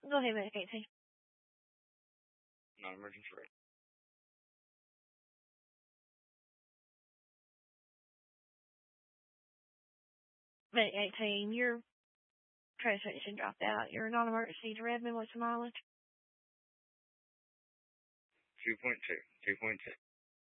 Go ahead, Medic 18. Non-emergency rate. Medic 18, your transmission dropped out. You're non-emergency to Redmond. What's the mileage? 2.2.